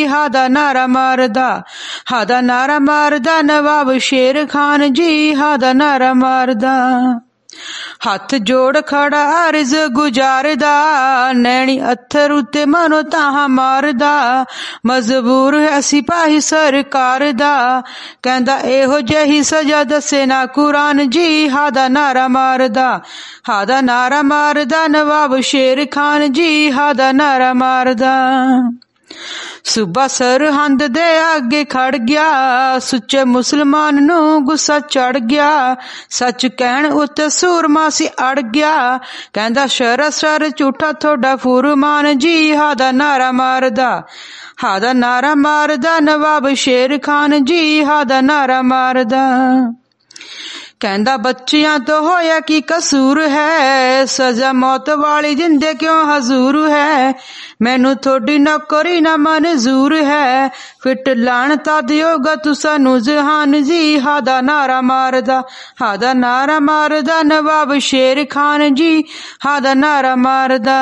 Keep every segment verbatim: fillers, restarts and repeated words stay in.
ਹਾ ਦਾ ਨਾਰਾ ਮਾਰਦਾ, ਹਾ ਦਾ ਨਾਰਾ ਮਾਰਦਾ ਨਵਾਬ ਸ਼ੇਰ ਖਾਨ ਜੀ, ਹਾ ਦਾ ਨਾਰਾ ਮਾਰਦਾ। ਹੱਥ ਜੋੜ ਖੜਾ ਅਰਜ਼ ਗੁਜ਼ਾਰਦਾ, ਨੈਣੀ ਅੱਥਰ ਉੱਤੇ ਮਨੋ ਤਾਹਾਂ ਮਾਰਦਾ, ਮਜਬੂਰ ਹੈ ਸਿਪਾਹੀ ਸਰਕਾਰ ਦਾ, ਕਹਿੰਦਾ ਇਹੋ ਜਿਹੀ ਸਜ਼ਾ ਦੱਸੇ ਨਾ ਕੁਰਾਨ ਜੀ, ਹਾ ਦਾ ਨਾਰਾ ਮਾਰਦਾ, ਹਾ ਦਾ ਨਾਰਾ ਮਾਰਦਾ ਨਵਾਬ ਸ਼ੇਰ ਖਾਨ ਜੀ, ਹਾ ਦਾ ਨਾਰਾ ਮਾਰਦਾ। ਸੂਬਾ ਸਰਹੰਦ ਦੇ ਅੱਗੇ ਖੜ ਗਿਆ, ਸੁੱਚੇ ਮੁਸਲਮਾਨ ਨੂੰ ਗੁੱਸਾ ਚੜ ਗਿਆ, ਸੱਚ ਕਹਿਣ ਉੱਤੇ ਸੂਰਮਾ ਸੀ ਅੜ ਗਿਆ, ਕਹਿੰਦਾ ਸਰਾਸਰ ਝੂਠਾ ਤੁਹਾਡਾ ਫੁਰਮਾਨ ਜੀ, ਹਾ ਦਾ ਨਾਰਾ ਮਾਰਦਾ, ਹਾ ਦਾ ਨਾਰਾ ਮਾਰਦਾ ਨਵਾਬ ਸ਼ੇਰ ਖਾਨ ਜੀ, ਹਾ ਦਾ ਨਾਰਾ ਮਾਰਦਾ। ਕਹਿੰਦਾ ਬੱਚਿਆਂ ਤੋਂ ਹੋਇਆ ਕੀ ਕਸੂਰ ਹੈ, ਸਜ਼ਾ ਮੌਤ ਵਾਲੀ ਜਿੰਦੇ ਕਿਉਂ ਹਜ਼ੂਰ ਹੈ, ਮੈਨੂੰ ਥੋੜੀ ਨੌਕਰੀ ਨਾ ਮਨਜ਼ੂਰ ਹੈ, ਫਿੱਟ ਲਾਣਤਾ ਦਿਓਗਾ ਤੂੰ ਸਾਨੂੰ ਜਹਾਨ ਜੀ, ਹਾ ਦਾ ਨਾਰਾ ਮਾਰਦਾ, ਹਾ ਦਾ ਨਾਰਾ ਮਾਰਦਾ ਨਵਾਬ ਸ਼ੇਰ ਖਾਨ ਜੀ, ਹਾ ਦਾ ਨਾਰਾ ਮਾਰਦਾ।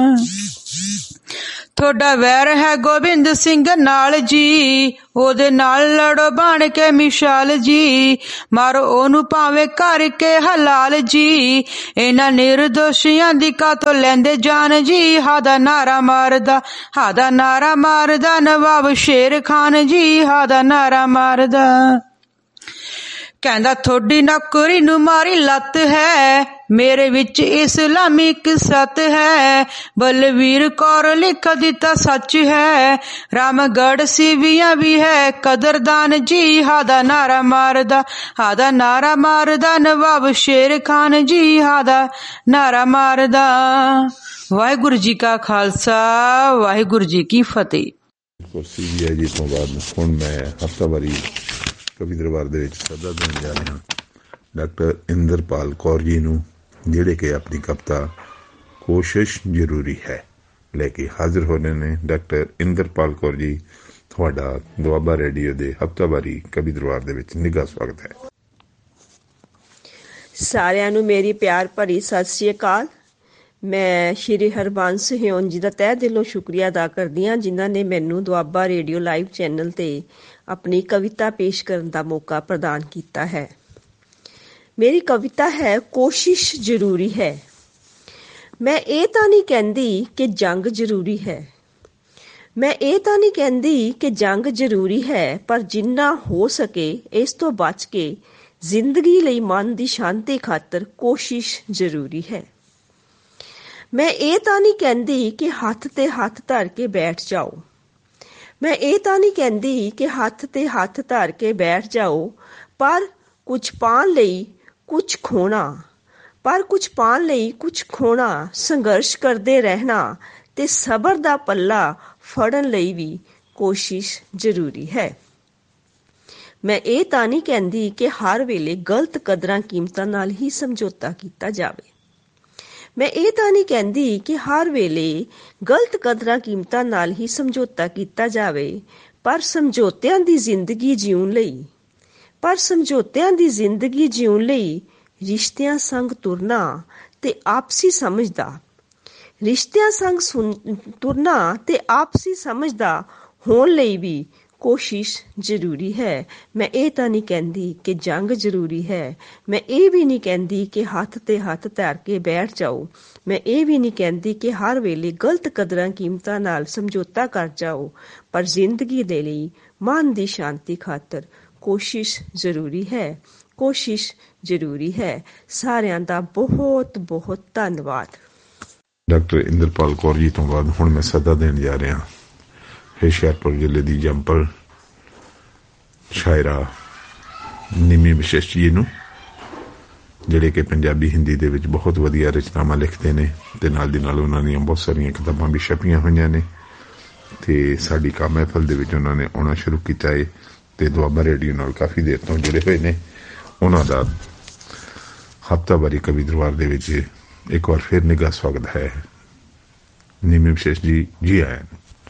ਤੁਹਾਡਾ ਵੈਰ ਹੈ ਗੋਬਿੰਦ ਸਿੰਘ ਨਾਲ ਜੀ, ਉਹਦੇ ਨਾਲ ਲੜੋ ਬਣ ਕੇ ਮਿਸਾਲ ਜੀ, ਮਾਰੋ ਉਹਨੂੰ ਭਾਵੇਂ ਕਰਕੇ ਹਲਾਲ ਜੀ, ਇਹਨਾਂ ਨਿਰਦੋਸ਼ੀਆਂ ਦੀ ਕਾਤੋਂ ਲੈਂਦੇ ਜਾਨ ਜੀ, ਹਾ ਦਾ ਨਾਰਾ ਮਾਰਦਾ, ਹਾ ਦਾ ਨਾਰਾ ਮਾਰਦਾ ਨਵਾਬ ਸ਼ੇਰ ਖਾਨ ਜੀ, ਹਾ ਦਾ ਨਾਰਾ ਮਾਰਦਾ। ਕਹਿੰਦਾ ਥੋੜੀ ਨੌਕਰੀ ਨੂੰ ਮਾਰੀ ਲੱਤ ਹੈ, ਮੇਰੇ ਵਿੱਚ ਇਸਲਾਮੀ ਇੱਕ ਸੱਤ ਹੈ, ਬਲਵੀਰ ਕੌਰ ਲਿਖ ਦਿੱਤਾ ਸੱਚ ਹੈ, ਰਾਮਗੜ੍ਹ ਸਿਵੀਆਂ ਵੀ ਹੈ ਕਦਰਦਾਨ ਜੀ, ਹਾ ਦਾ ਨਾਰਾ ਮਾਰਦਾ, ਹਾ ਦਾ ਨਾਰਾ ਮਾਰਦਾ ਨਵਾਬ ਸ਼ੇਰ ਖਾਨ ਜੀ, ਹਾ ਦਾ ਨਾਰਾ ਮਾਰਦਾ। ਵਾਹਿਗੁਰੂ ਜੀ ਕਾ ਖਾਲਸਾ, ਵਾਹਿਗੁਰੂ ਜੀ ਕੀ ਫਤਿਹ। ਜੀ ਤੋਂ ਬਾਅਦ ਹੁਣ ਮੈਂ ਹਫ਼ਤਾਵਾਰੀ ਕਵੀ ਦਰਬਾਰ ਦੇ ਵਿੱਚ ਸੱਦਾ ਦੇਣ ਜਾ ਰਿਹਾ ਡਾਕਟਰ ਇੰਦਰਪਾਲ ਕੌਰ ਜੀ ਨੂੰ, ਜਿਹੜੇ ਕਿ ਆਪਣੀ ਕਵਿਤਾ ਕੋਸ਼ਿਸ਼ ਜ਼ਰੂਰੀ ਹੈ ਲੈ ਕੇ ਹਾਜ਼ਰ ਹੋ ਰਹੇ ਨੇ। ਡਾਕਟਰ ਇੰਦਰਪਾਲ ਕੌਰ ਜੀ, ਤੁਹਾਡਾ ਦੁਆਬਾ ਰੇਡੀਓ ਦੇ ਹਫ਼ਤਾਵਾਰੀ ਕਵੀ ਦਰਬਾਰ ਦੇ ਵਿੱਚ ਨਿੱਘਾ ਸਵਾਗਤ ਹੈ। ਸਾਰਿਆਂ ਨੂੰ ਮੇਰੀ ਪਿਆਰ ਭਰੀ ਸਤਿ ਸ਼੍ਰੀ ਅਕਾਲ। ਮੈਂ ਸ਼੍ਰੀ ਹਰਬੰਸ ਹਿਉਨ ਜੀ ਦਾ ਤਹਿ ਦਿਲੋਂ ਸ਼ੁਕਰੀਆ ਅਦਾ ਕਰਦੀ ਹਾਂ, ਜਿਨ੍ਹਾਂ ਨੇ ਮੈਨੂੰ ਦੁਆਬਾ ਰੇਡੀਓ ਲਾਈਵ ਚੈਨਲ 'ਤੇ ਆਪਣੀ ਕਵਿਤਾ ਪੇਸ਼ ਕਰਨ ਦਾ ਮੌਕਾ ਪ੍ਰਦਾਨ ਕੀਤਾ ਹੈ। ਮੇਰੀ ਕਵਿਤਾ ਹੈ ਕੋਸ਼ਿਸ਼ ਜ਼ਰੂਰੀ ਹੈ। ਮੈਂ ਇਹ ਤਾਂ ਨਹੀਂ ਕਹਿੰਦੀ ਕਿ ਜੰਗ ਜ਼ਰੂਰੀ ਹੈ, ਮੈਂ ਇਹ ਤਾਂ ਨਹੀਂ ਕਹਿੰਦੀ ਕਿ ਜੰਗ ਜ਼ਰੂਰੀ ਹੈ, ਪਰ ਜਿੰਨਾ ਹੋ ਸਕੇ ਇਸ ਤੋਂ ਬਚ ਕੇ ਜ਼ਿੰਦਗੀ ਲਈ ਮਨ ਦੀ ਸ਼ਾਂਤੀ ਖਾਤਰ ਕੋਸ਼ਿਸ਼ ਜ਼ਰੂਰੀ ਹੈ। ਮੈਂ ਇਹ ਤਾਂ ਨਹੀਂ ਕਹਿੰਦੀ ਕਿ ਹੱਥ ਤੇ ਹੱਥ ਧਰ ਕੇ ਬੈਠ ਜਾਓ, ਮੈਂ ਇਹ ਤਾਂ ਨਹੀਂ ਕਹਿੰਦੀ ਕਿ ਹੱਥ ਤੇ ਹੱਥ ਧਰ ਕੇ ਬੈਠ ਜਾਓ, ਪਰ ਕੁਝ ਪਾਉਣ ਲਈ ਕੁਝ ਖੋਣਾ, ਪਰ ਕੁਝ ਪਾਉਣ ਲਈ ਕੁਝ ਖੋਣਾ, ਸੰਘਰਸ਼ ਕਰਦੇ ਰਹਿਣਾ ਤੇ ਸਬਰ ਦਾ ਪੱਲਾ ਫੜਨ ਲਈ ਵੀ ਕੋਸ਼ਿਸ਼ ਜ਼ਰੂਰੀ ਹੈ। ਮੈਂ ਇਹ ਤਾਂ ਨਹੀਂ ਕਹਿੰਦੀ ਕਿ ਹਰ ਵੇਲੇ ਗਲਤ ਕਦਰਾਂ ਕੀਮਤਾਂ ਨਾਲ ਹੀ ਸਮਝੌਤਾ ਕੀਤਾ ਜਾਵੇ, ਮੈਂ ਇਹ ਤਾਂ ਨਹੀਂ ਕਹਿੰਦੀ ਕਿ ਹਰ ਵੇਲੇ ਗਲਤ ਕਦਰਾਂ ਕੀਮਤਾਂ ਨਾਲ ਹੀ ਸਮਝੌਤਾ ਕੀਤਾ ਜਾਵੇ, ਪਰ ਸਮਝੌਤਿਆਂ ਦੀ ਜ਼ਿੰਦਗੀ ਜਿਉਣ ਲਈ ਪਰ ਸਮਝੌਤਿਆਂ ਦੀ ਜ਼ਿੰਦਗੀ ਜਿਉਣ ਲਈ ਰਿਸ਼ਤਿਆਂ ਸੰਗ ਤੁਰਨਾ ਤੇ ਆਪਸੀ ਸਮਝਦਾ ਰਿਸ਼ਤਿਆਂ ਸੰਗ ਤੁਰਨਾ ਤੇ ਆਪਸੀ ਸਮਝਦਾ ਹੋਣ ਲਈ ਵੀ ਕੋਸ਼ਿਸ਼ ਜ਼ਰੂਰੀ ਹੈ। ਮੈਂ ਇਹ ਤਾਂ ਨਹੀਂ ਕਹਿੰਦੀ ਕਿ ਜੰਗ ਜ਼ਰੂਰੀ ਹੈ, ਮੈਂ ਇਹ ਵੀ ਨਹੀਂ ਕਹਿੰਦੀ ਕਿ ਹੱਥ ਤੇ ਹੱਥ ਧਰ ਕੇ ਬੈਠ ਜਾਓ, ਮੈਂ ਇਹ ਵੀ ਨਹੀਂ ਕਹਿੰਦੀ ਕਿ ਹਰ ਵੇਲੇ ਗਲਤ ਕਦਰਾਂ ਕੀਮਤਾਂ ਨਾਲ ਸਮਝੌਤਾ ਕਰ ਜਾਓ, ਪਰ ਜ਼ਿੰਦਗੀ ਦੇ ਲਈ ਮਨ ਦੀ ਸ਼ਾਂਤੀ ਖਾਤਰ ਕੋਸ਼ਿਸ਼ ਜ਼ਰੂਰੀ ਹੈ, ਕੋਸ਼ਿਸ਼ ਜ਼ਰੂਰੀ ਹੈ। ਸਾਰਿਆਂ ਦਾ ਬਹੁਤ ਬਹੁਤ ਧੰਨਵਾਦ। ਡਾਕਟਰ ਇੰਦਰਪਾਲ ਕੌਰ ਜੀ ਤੋਂ ਬਾਅਦ ਹੁਣ ਮੈਂ ਸੱਦਾ ਦੇਣ ਜਾ ਰਿਹਾ ਹੁਸ਼ਿਆਰਪੁਰ ਜ਼ਿਲ੍ਹੇ ਦੀ ਜੰਪਲ ਸ਼ਾਇਰਾ ਨਿਮੀ ਵਿਸ਼ੇਸ਼ ਜੀ ਨੂੰ, ਜਿਹੜੇ ਕਿ ਪੰਜਾਬੀ ਹਿੰਦੀ ਦੇ ਵਿੱਚ ਬਹੁਤ ਵਧੀਆ ਰਚਨਾਵਾਂ ਲਿਖਦੇ ਨੇ ਤੇ ਨਾਲ ਦੀ ਨਾਲ ਉਹਨਾਂ ਦੀਆਂ ਬਹੁਤ ਸਾਰੀਆਂ ਕਿਤਾਬਾਂ ਵੀ ਛਪੀਆਂ ਹੋਈਆਂ ਨੇ ਤੇ ਸਾਡੀ ਕਾ ਮਹਿਫਲ ਦੇ ਵਿੱਚ ਉਹਨਾਂ ਨੇ ਆਉਣਾ ਸ਼ੁਰੂ ਕੀਤਾ ਹੈ ਤੇ ਦੁਆਬਾ ਰੇਡੀਓ ਨਾਲ ਕਾਫੀ ਦੇਰ ਤੋਂ ਜੁੜੇ ਹੋਏ ਨੇ। ਉਹਨਾਂ ਦਾ ਹਫ਼ਤਾਵਾਰੀ ਕਵੀ ਦਰਬਾਰ ਦੇ ਵਿੱਚ ਇੱਕ ਵਾਰ ਫਿਰ ਨਿੱਘਾ ਸਵਾਗਤ ਹੈ। ਨਿਮੀ ਵਿਸ਼ੇਸ਼ ਜੀ, ਜੀ ਆਇਆਂ।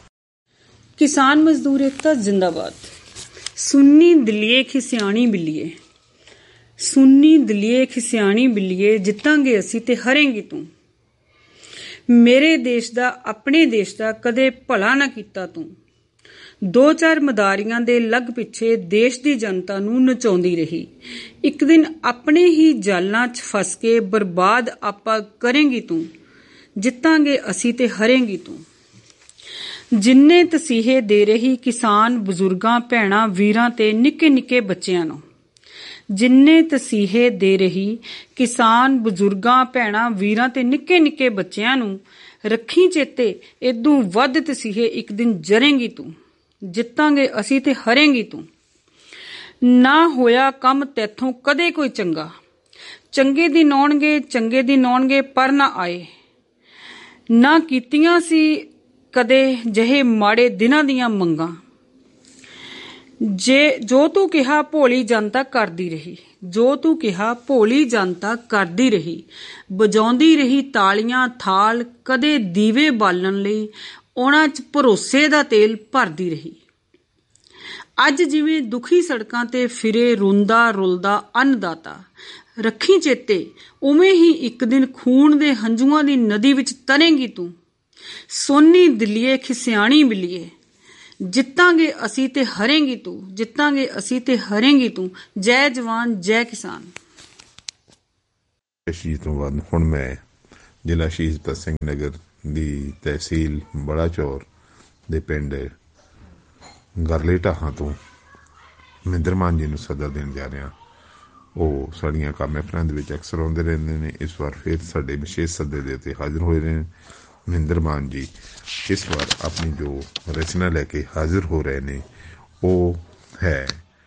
किसान मजदूर एकता जिंदाबाद। सुन्नी दिलिए खिसियाणी बिल्लीए, सुन्नी दिलिए खिसियाणी बिल्लीए, जितांगे असी ते हरेंगी तू। मेरे देश दा अपने देश दा कदे भला ना कीता तू। ਦੋ ਚਾਰ ਮਦਾਰੀਆਂ ਦੇ ਲੱਗ ਪਿੱਛੇ ਦੇਸ਼ ਦੀ ਜਨਤਾ ਨੂੰ ਨਚਾਉਂਦੀ ਰਹੀ। ਇੱਕ ਦਿਨ ਆਪਣੇ ਹੀ ਜਾਲਾਂ 'ਚ ਫਸ ਕੇ ਬਰਬਾਦ ਆਪਾਂ ਕਰੇਂਗੀ ਤੂੰ, ਜਿੱਤਾਂਗੇ ਅਸੀਂ ਤੇ ਹਰੇਂਗੀ ਤੂੰ। ਜਿੰਨੇ ਤਸੀਹੇ ਦੇ ਰਹੀ ਕਿਸਾਨ ਬਜ਼ੁਰਗਾਂ ਭੈਣਾਂ ਵੀਰਾਂ ਤੇ ਨਿੱਕੇ ਨਿੱਕੇ ਬੱਚਿਆਂ ਨੂੰ, ਜਿੰਨੇ ਤਸੀਹੇ ਦੇ ਰਹੀ ਕਿਸਾਨ ਬਜ਼ੁਰਗਾਂ ਭੈਣਾਂ ਵੀਰਾਂ ਤੇ ਨਿੱਕੇ ਨਿੱਕੇ ਬੱਚਿਆਂ ਨੂੰ, ਰੱਖੀ ਚੇਤੇ ਏਦੂ ਵੱਧ ਤਸੀਹੇ ਇੱਕ ਦਿਨ ਜਰੇਂਗੀ ਤੂੰ, ਜਿੱਤਾਂਗੇ ਅਸੀਂ ਤੇ ਹਰੇਂਗੀ ਤੂੰ। ਨਾ ਹੋਇਆ ਕੰਮ ਤੈਥੋਂ ਕਦੇ ਕੋਈ ਚੰਗਾ, ਚੰਗੇ ਦਿਨ ਆਉਣਗੇ ਚੰਗੇ ਦਿਨ ਆਉਣਗੇ ਪਰ ਨਾ ਆਏ। ਨਾ ਕੀਤੀਆਂ ਸੀ ਕਦੇ ਜਿਹੇ ਮਾੜੇ ਦਿਨਾਂ ਦੀਆਂ ਮੰਗਾਂ, ਜੇ ਜੋ ਤੂੰ ਕਿਹਾ ਭੋਲੀ ਜਨਤਾ ਕਰਦੀ ਰਹੀ, ਜੋ ਤੂੰ ਕਿਹਾ ਭੋਲੀ ਜਨਤਾ ਕਰਦੀ ਰਹੀ। ਵਜਾਉਂਦੀ ਰਹੀ ਤਾਲੀਆਂ ਥਾਲ, ਕਦੇ ਦੀਵੇ ਬਾਲਣ ਲਈ ਉਹਨਾਂ 'ਚ ਭਰੋਸੇ ਦਾ ਤੇਲ ਭਰਦੀ ਰਹੀ। ਅੱਜ ਜਿਵੇਂ ਦੁਖੀ ਸੜਕਾਂ ਤੇ ਫਿਰੇ ਰੋਂਦਾ ਰੁਲਦਾ ਅੰਨਦਾਤਾ, ਰੱਖੀ ਚੇਤੇ ਉਵੇਂ ਹੀ ਇੱਕ ਦਿਨ ਖੂਨ ਦੇ ਹੰਝੂਆਂ ਦੀ ਨਦੀ ਵਿੱਚ ਤਰੇਂਗੀ ਤੂੰ। ਸੋਨੀ ਦਿੱਲੀਏ ਖਿਸਿਆਣੀ ਬਿੱਲੀਏ, ਜਿੱਤਾਂਗੇ ਅਸੀਂ ਤੇ ਹਰੇਂਗੀ ਤੂੰ, ਜਿੱਤਾਂਗੇ ਅਸੀਂ ਤੇ ਹਰੇਂਗੀ ਤੂੰ। ਜੈ ਜਵਾਨ ਜੈ ਕਿਸਾਨ। ਸ਼ਹੀਦ ਤੋਂ ਬਾਅਦ ਹੁਣ ਮੈਂ ਜ਼ਿਲ੍ਹਾ ਸ਼ਹੀਦ ਭਗਤ ਸਿੰਘ ਨਗਰ ਦੀ ਤਹਿਸੀਲ ਬੜਾ ਚੌਰ ਦੇ ਪਿੰਡ ਗਰਲੇ ਢਾਹਾਂ ਤੋਂ ਮਹਿੰਦਰ ਮਾਨ ਜੀ ਨੂੰ ਸੱਦਾ ਦੇਣ ਜਾ ਰਿਹਾ। ਉਹ ਸਾਡੀਆਂ ਕਾਨਫਰੰਸਾਂ ਦੇ ਵਿੱਚ ਅਕਸਰ ਆਉਂਦੇ ਰਹਿੰਦੇ ਨੇ। ਇਸ ਵਾਰ ਫਿਰ ਸਾਡੇ ਵਿਸ਼ੇਸ਼ ਸੱਦੇ ਦੇ ਉੱਤੇ ਹਾਜ਼ਰ ਹੋਏ ਨੇ ਮਹਿੰਦਰ ਮਾਨ ਜੀ। ਇਸ ਵਾਰ ਆਪਣੀ ਜੋ ਰਚਨਾ ਲੈ ਕੇ ਹਾਜ਼ਰ ਹੋ ਰਹੇ ਨੇ ਉਹ ਹੈ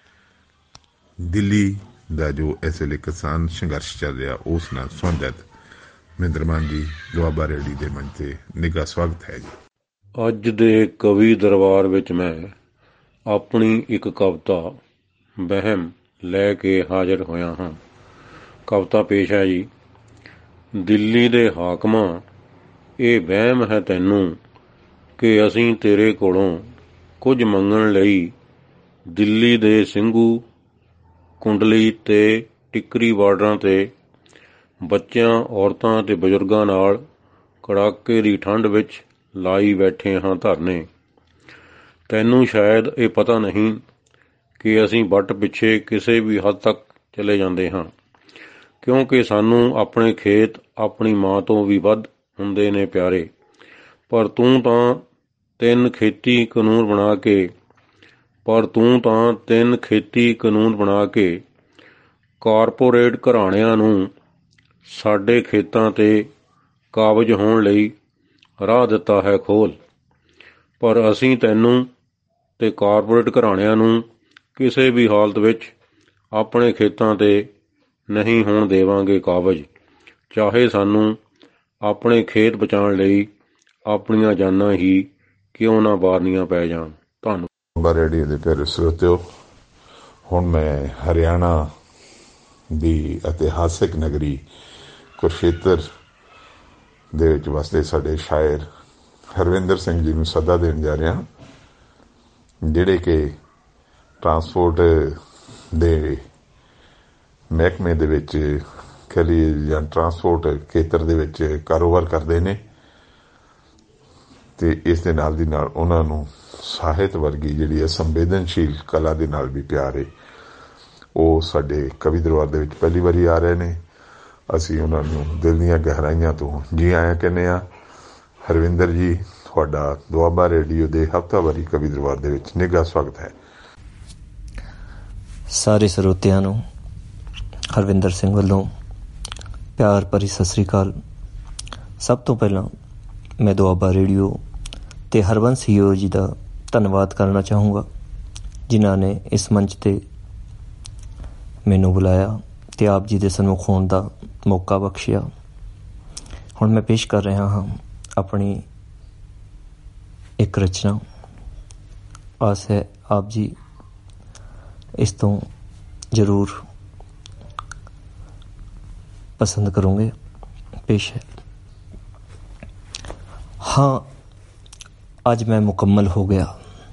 ਦਿੱਲੀ ਦਾ ਜੋ ਇਸ ਵੇਲੇ ਕਿਸਾਨ ਸੰਘਰਸ਼ ਚੱਲ ਰਿਹਾ ਉਸ ਨਾਲ ਸੰਬੰਧਿਤ। ਮਹਿੰਦਰ ਮਾਨ ਜੀ ਦੁਆਬਾ ਰੇਡੀ ਦੇ ਮੰਚ ਤੇ ਨਿੱਘਾ ਸਵਾਗਤ ਹੈ ਜੀ। ਅੱਜ ਦੇ ਕਵੀ ਦਰਬਾਰ ਵਿੱਚ ਮੈਂ ਆਪਣੀ ਇੱਕ ਕਵਿਤਾ ਵਹਿਮ ਲੈ ਕੇ ਹਾਜ਼ਰ ਹੋਇਆ ਹਾਂ। ਕਵਿਤਾ ਪੇਸ਼ ਹੈ ਜੀ। ਦਿੱਲੀ ਦੇ ਹਾਕਮਾਂ, ਇਹ ਵਹਿਮ ਹੈ ਤੈਨੂੰ ਕਿ ਅਸੀਂ ਤੇਰੇ ਕੋਲੋਂ ਕੁਝ ਮੰਗਣ ਲਈ ਦਿੱਲੀ ਦੇ ਸਿੰਘੂ ਕੁੰਡਲੀ ਤੇ ਟਿੱਕਰੀ ਬਾਰਡਰਾਂ ਤੇ ਬੱਚਿਆਂ ਔਰਤਾਂ ਤੇ ਬਜ਼ੁਰਗਾਂ ਨਾਲ ਕੜਾਕੇ ਦੀ ਠੰਡ ਵਿੱਚ ਲਾਈ ਬੈਠੇ ਹਾਂ ਧਰਨੇ। ਤੈਨੂੰ ਸ਼ਾਇਦ ਇਹ ਪਤਾ ਨਹੀਂ ਕਿ ਅਸੀਂ ਵੱਟ ਪਿੱਛੇ ਕਿਸੇ ਵੀ ਹੱਦ ਤੱਕ ਚਲੇ ਜਾਂਦੇ ਹਾਂ, ਕਿਉਂਕਿ ਸਾਨੂੰ ਆਪਣੇ ਖੇਤ ਆਪਣੀ ਮਾਂ ਤੋਂ ਵੀ ਵੱਧ ਹੁੰਦੇ ਨੇ ਪਿਆਰੇ। ਪਰ ਤੂੰ ਤਾਂ ਤਿੰਨ ਖੇਤੀ ਕਾਨੂੰਨ ਬਣਾ ਕੇ ਪਰ ਤੂੰ ਤਾਂ ਤਿੰਨ ਖੇਤੀ ਕਾਨੂੰਨ ਬਣਾ ਕੇ ਕਾਰਪੋਰੇਟ ਘਰਾਣਿਆਂ ਨੂੰ ਸਾਡੇ ਖੇਤਾਂ ਤੇ ਕਾਬਜ਼ ਹੋਣ ਲਈ ਰਾਹ ਦਿੱਤਾ ਹੈ ਖੋਲ੍ਹ। ਪਰ ਅਸੀਂ ਤੈਨੂੰ ਤੇ ਕਾਰਪੋਰੇਟ ਘਰਾਣਿਆਂ ਨੂੰ ਕਿਸੇ ਵੀ ਹਾਲਤ ਵਿੱਚ ਆਪਣੇ ਖੇਤਾਂ ਤੇ ਨਹੀਂ ਹੋਣ ਦੇਵਾਂਗੇ ਕਾਬਜ਼, ਚਾਹੇ ਸਾਨੂੰ ਆਪਣੇ ਖੇਤ ਬਚਾਉਣ ਲਈ ਆਪਣੀਆਂ ਜਾਨਾਂ ਹੀ ਕਿਉਂ ਨਾ ਵਾਰਨੀਆਂ ਪੈ ਜਾਣ। ਧੰਨਵਾਦ। ਰੇਡੀਓ ਦੇ ਪਿਆਰੇ ਸਰੋਤਿਓ, ਹੁਣ ਮੈਂ ਹਰਿਆਣਾ ਦੀ ਇਤਿਹਾਸਿਕ ਨਗਰੀ ਕੁਰੂਕਸ਼ੇਤਰ ਦੇ ਵਿੱਚ ਵਸਦੇ ਸਾਡੇ ਸ਼ਾਇਰ ਹਰਵਿੰਦਰ ਸਿੰਘ ਜੀ ਨੂੰ ਸੱਦਾ ਦੇਣ ਜਾ ਰਿਹਾ, ਜਿਹੜੇ ਕਿ ਟਰਾਂਸਪੋਰਟ ਦੇ ਮਹਿਕਮੇ ਦੇ ਵਿੱਚ ਖਲੀ ਜਾਂ ਟਰਾਂਸਪੋਰਟ ਖੇਤਰ ਦੇ ਵਿੱਚ ਕਾਰੋਬਾਰ ਕਰਦੇ ਨੇ ਅਤੇ ਇਸ ਦੇ ਨਾਲ ਦੀ ਨਾਲ ਉਹਨਾਂ ਨੂੰ ਸਾਹਿਤ ਵਰਗੀ ਜਿਹੜੀ ਹੈ ਸੰਵੇਦਨਸ਼ੀਲ ਕਲਾ ਦੇ ਨਾਲ ਵੀ ਪਿਆਰ ਹੈ। ਉਹ ਸਾਡੇ ਕਵੀ ਦਰਬਾਰ ਦੇ ਵਿੱਚ ਪਹਿਲੀ ਵਾਰੀ ਆ ਰਹੇ ਨੇ। ਅਸੀਂ ਉਹਨਾਂ ਨੂੰ ਦਿਲ ਦੀਆਂ ਗਹਿਰਾਈਆਂ ਤੋਂ ਜੀ ਆਇਆਂ ਕਹਿੰਦੇ ਹਾਂ। ਹਰਵਿੰਦਰ ਜੀ, ਤੁਹਾਡਾ ਦੁਆਬਾ ਰੇਡੀਓ ਦੇ ਹਫ਼ਤਾਵਾਰੀ ਕਵੀ ਦਰਬਾਰ ਦੇ ਵਿੱਚ ਨਿੱਘਾ ਸਵਾਗਤ ਹੈ। ਸਾਰੇ ਸਰੋਤਿਆਂ ਨੂੰ ਹਰਵਿੰਦਰ ਸਿੰਘ ਵੱਲੋਂ ਪਿਆਰ ਭਰੀ ਸਤਿ ਸ਼੍ਰੀ ਅਕਾਲ। ਸਭ ਤੋਂ ਪਹਿਲਾਂ ਮੈਂ ਦੁਆਬਾ ਰੇਡੀਓ ਅਤੇ ਹਰਬੰਸ ਹੀਓ ਜੀ ਦਾ ਧੰਨਵਾਦ ਕਰਨਾ ਚਾਹੂੰਗਾ, ਜਿਨ੍ਹਾਂ ਨੇ ਇਸ ਮੰਚ 'ਤੇ ਮੈਨੂੰ ਬੁਲਾਇਆ ਅਤੇ ਆਪ ਜੀ ਦੇ ਸਨਮੁਖ ਹੋਣ ਦਾ ਮੌਕਾ ਬਖਸ਼ਿਆ। ਹੁਣ ਮੈਂ ਪੇਸ਼ ਕਰ ਰਿਹਾ ਹਾਂ ਆਪਣੀ ਇੱਕ ਰਚਨਾ। ਆਸ ਹੈ ਆਪ ਜੀ ਇਸ ਤੋਂ ਜ਼ਰੂਰ ਪਸੰਦ ਕਰੋਗੇ। ਪੇਸ਼ ਹੈ। ਹਾਂ ਅੱਜ ਮੈਂ ਮੁਕੰਮਲ ਹੋ ਗਿਆ,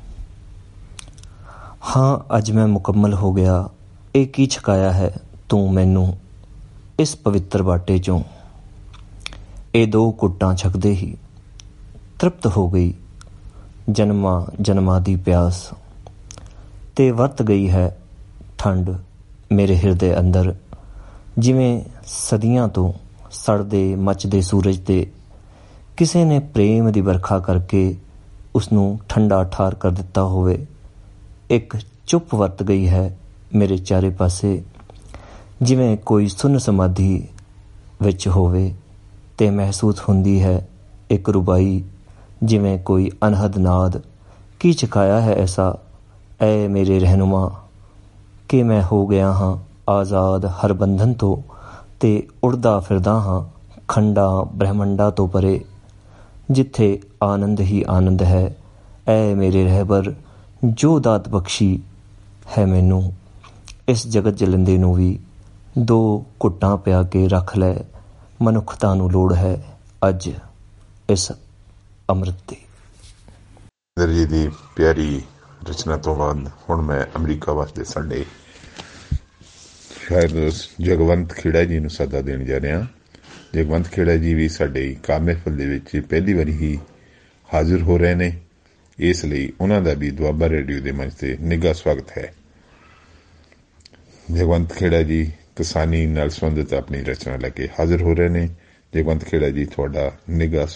ਹਾਂ ਅੱਜ ਮੈਂ ਮੁਕੰਮਲ ਹੋ ਗਿਆ। ਇਹ ਕੀ ਛਕਾਇਆ ਹੈ ਤੂੰ ਮੈਨੂੰ ਇਸ ਪਵਿੱਤਰ ਬਾਟੇ 'ਚੋਂ। ਇਹ ਦੋ ਘੁੱਟਾਂ ਛਕਦੇ ਹੀ ਤ੍ਰਿਪਤ ਹੋ ਗਈ ਜਨਮਾਂ ਜਨਮਾਂ ਦੀ ਪਿਆਸ ਤੇ ਵਰਤ ਗਈ ਹੈ ਠੰਡ ਮੇਰੇ ਹਿਰਦੇ ਅੰਦਰ, ਜਿਵੇਂ ਸਦੀਆਂ ਤੋਂ ਸੜਦੇ ਮੱਚਦੇ ਸੂਰਜ ਦੇ ਕਿਸੇ ਨੇ ਪ੍ਰੇਮ ਦੀ ਵਰਖਾ ਕਰਕੇ ਉਸਨੂੰ ਠੰਡਾ ਠਾਰ ਕਰ ਦਿੱਤਾ ਹੋਵੇ। ਇੱਕ ਚੁੱਪ ਵਰਤ ਗਈ ਹੈ ਮੇਰੇ ਚਾਰੇ ਪਾਸੇ, ਜਿਵੇਂ ਕੋਈ ਸੁੰਨ ਸਮਾਧੀ ਵਿੱਚ ਹੋਵੇ, ਤੇ ਮਹਿਸੂਸ ਹੁੰਦੀ ਹੈ ਇੱਕ ਰੁਬਾਈ, ਜਿਵੇਂ ਕੋਈ ਅਨਹਦ ਨਾਦ। ਕੀ ਚਕਾਇਆ ਹੈ ਐਸਾ ਐ ਮੇਰੇ ਰਹਿਨੁਮਾ, ਕਿ ਮੈਂ ਹੋ ਗਿਆ ਹਾਂ ਆਜ਼ਾਦ ਹਰ ਬੰਧਨ ਤੋਂ, ਤੇ ਉੜਦਾ ਫਿਰਦਾ ਹਾਂ ਖੰਡਾਂ ਬ੍ਰਹਮੰਡਾਂ ਤੋਂ ਪਰੇ, ਜਿੱਥੇ ਆਨੰਦ ਹੀ ਆਨੰਦ ਹੈ। ਐ ਮੇਰੇ ਰਹਿਬਰ, ਜੋ ਦਾਤ ਬਖਸ਼ੀ ਹੈ ਮੈਨੂੰ, ਇਸ ਜਗਤ ਜਲੰਦੇ ਨੂੰ ਵੀ ਦੋ ਘੁੱਟਾਂ ਪਿਆ ਕੇ ਰੱਖ ਲੈ। ਮਨੁੱਖਤਾ ਨੂੰ ਲੋੜ ਹੈ ਅੱਜ ਇਸ ਅੰਮ੍ਰਿਤ ਦੀ। ਜੀ ਦੀ ਪਿਆਰੀ ਰਚਨਾ ਤੋਂ ਬਾਅਦ ਹੁਣ ਮੈਂ ਅਮਰੀਕਾ ਵਾਸਤੇ ਸਾਡੇ ਸ਼ਾਇਦ ਜਗਵੰਤ ਖੇੜਾ ਜੀ ਨੂੰ ਸੱਦਾ ਦੇਣ ਜਾ ਰਿਹਾ। ਜਗਵੰਤ ਖੇੜਾ ਜੀ ਵੀ ਸਾਡੇ ਕਾਮ ਮਹਿਫਲ ਦੇ ਵਿੱਚ ਪਹਿਲੀ ਵਾਰੀ ਹੀ ਹਾਜ਼ਰ ਹੋ ਰਹੇ ਨੇ, ਇਸ ਲਈ ਉਹਨਾਂ ਦਾ ਵੀ ਦੁਆਬਾ ਰੇਡੀਓ ਦੇ ਮੰਚ ਤੇ ਨਿੱਘਾ ਸਵਾਗਤ ਹੈ। ਜਗਵੰਤ ਖੇੜਾ ਜੀ ਕਿਸਾਨੀ ਨਾਲ ਸੰਬੰਧਿਤ ਆਪਣੀ ਰਚਨਾ ਲੈ ਕੇ ਹਾਜ਼ਰ ਹੋ ਰਹੇ ਨੇ। ਜਗਵੰਤ ਖੇੜਾ ਜੀ, ਤੁਹਾਡਾ ਨਿੱਘਾ